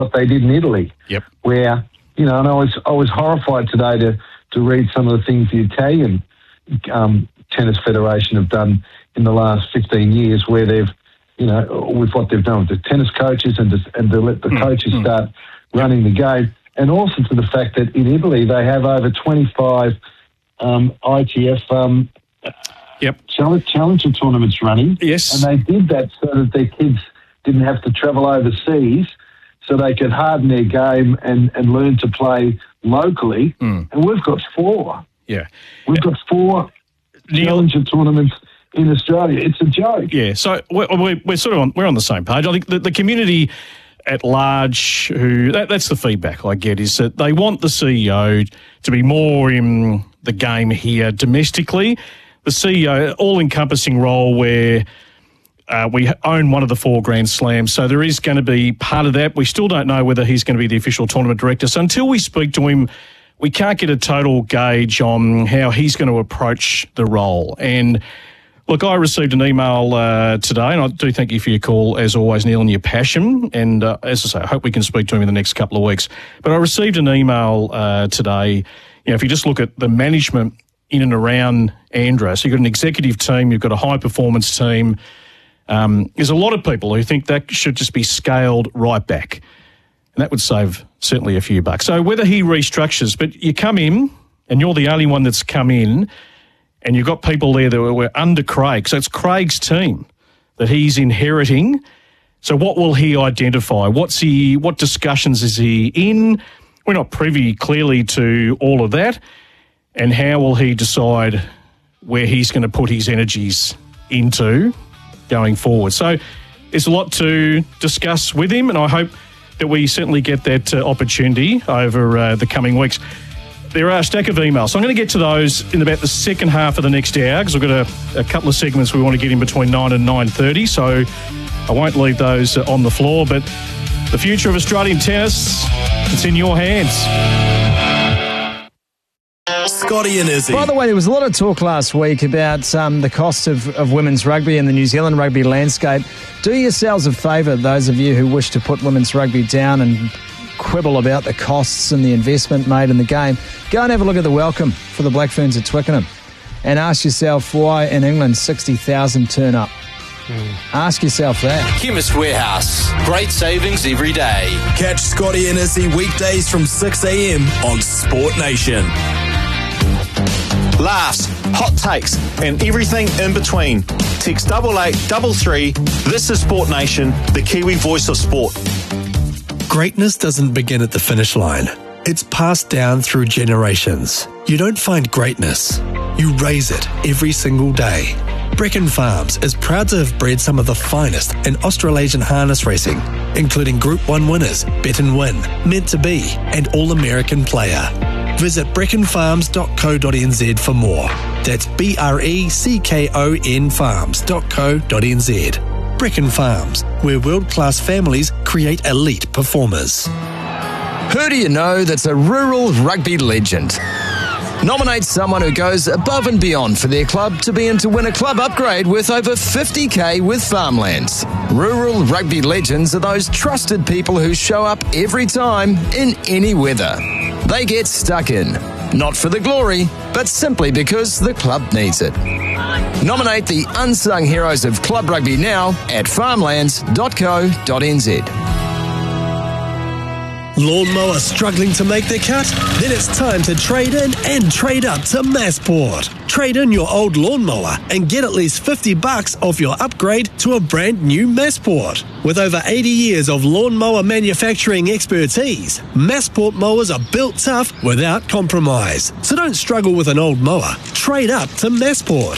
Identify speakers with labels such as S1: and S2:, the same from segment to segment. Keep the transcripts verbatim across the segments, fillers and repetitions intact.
S1: what they did in Italy.
S2: Yep.
S1: Where, you know, and I was I was horrified today to, to read some of the things the Italian um, Tennis Federation have done in the last fifteen years, where they've, you know, with what they've done with the tennis coaches and to, and to let the mm, coaches mm. start running the game. And also to the fact that in Italy they have over twenty-five um, I T F um,
S2: yep.
S1: challenger tournaments running.
S2: Yes.
S1: And they did that so that their kids didn't have to travel overseas, so they could harden their game and, and learn to play locally.
S2: Mm.
S1: And we've got four.
S2: Yeah.
S1: We've got four Neil, challenger tournaments in Australia. It's a joke.
S2: Yeah, so we're, we're sort of on, we're on the same page. I think the, the community at large, who that, that's the feedback I get, is that they want the C E O to be more in the game here domestically. The C E O, all-encompassing role where uh, we own one of the four Grand Slams, so there is going to be part of that. We still don't know whether he's going to be the official tournament director. So until we speak to him, we can't get a total gauge on how he's going to approach the role. And look, I received an email uh, today, and I do thank you for your call, as always, Neil, and your passion. And uh, as I say, I hope we can speak to him in the next couple of weeks. But I received an email uh, today. You know, if you just look at the management in and around Andros, so you've got an executive team, you've got a high-performance team. Um, there's a lot of people who think that should just be scaled right back. And that would save certainly a few bucks. So whether he restructures, but you come in, and you're the only one that's come in, and you've got people there that were under Craig. So it's Craig's team that he's inheriting. So what will he identify? What's he? What discussions is he in? We're not privy clearly to all of that. And how will he decide where he's going to put his energies into going forward? So there's a lot to discuss with him, and I hope that we certainly get that uh, opportunity over uh, the coming weeks. There are a stack of emails, so I'm going to get to those in about the second half of the next hour, because we've got a, a couple of segments we want to get in between nine and nine thirty, so I won't leave those uh, on the floor. But the future of Australian tennis, it's in your hands.
S3: Scotty and Izzy.
S4: By the way, there was a lot of talk last week about um, the cost of, of women's rugby in the New Zealand rugby landscape. Do yourselves a favour, those of you who wish to put women's rugby down and quibble about the costs and the investment made in the game. Go and have a look at the welcome for the Black Ferns at Twickenham and ask yourself why in England sixty thousand turn up. Mm. Ask yourself that.
S5: Chemist Warehouse. Great savings every day.
S3: Catch Scotty and Izzy weekdays from six a.m. on Sport Nation.
S6: Laughs, hot takes, and everything in between. Text double eight double three. This is Sport Nation, the Kiwi voice of sport.
S7: Greatness doesn't begin at the finish line. It's passed down through generations. You don't find greatness. You raise it every single day. Brecon Farms is proud to have bred some of the finest in Australasian harness racing, including Group one winners, Bet and Win, Meant to Be, and All-American Player. Visit brecon farms dot co dot n z for more. That's B R E C K O N farms dot co dot n z. Brecon Farms, where world-class families create elite performers.
S8: Who do you know that's a rural rugby legend? Nominate someone who goes above and beyond for their club to be in to win a club upgrade worth over fifty K with Farmlands. Rural rugby legends are those trusted people who show up every time in any weather. They get stuck in, not for the glory, but simply because the club needs it. Nominate the unsung heroes of club rugby now at farmlands dot co dot n z.
S7: Lawnmower struggling to make the cut? Then it's time to trade in and trade up to Massport. Trade in your old lawnmower and get at least fifty bucks off your upgrade to a brand new Massport. With over eighty years of lawnmower manufacturing expertise, Massport mowers are built tough without compromise. So don't struggle with an old mower. Trade up to Massport.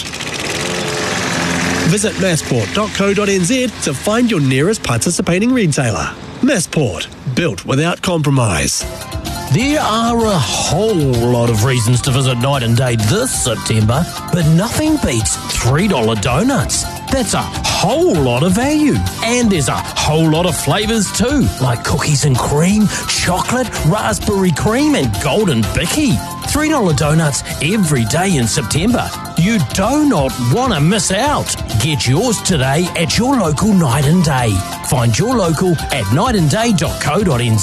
S7: Visit massport dot co dot n z to find your nearest participating retailer. Massport, built without compromise.
S9: There are a whole lot of reasons to visit Night and Day this September, but nothing beats three dollar donuts. That's a whole lot of value. And there's a whole lot of flavours too, like cookies and cream, chocolate, raspberry cream and golden bicky. three dollar donuts every day in September. You do not want to miss out. Get yours today at your local Night and Day. Find your local at night and day dot co dot n z.